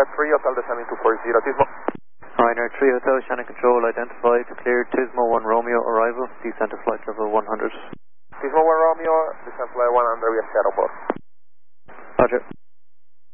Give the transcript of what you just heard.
Ryanair 3, Hotel descending 240, Tismo. Ryanair 3 Hotel, Shannon Control, identified, cleared, Tismo 1 Romeo, arrival, descent to flight level 100. Tismo 1 Romeo, descent flight 100, we have airport. Roger.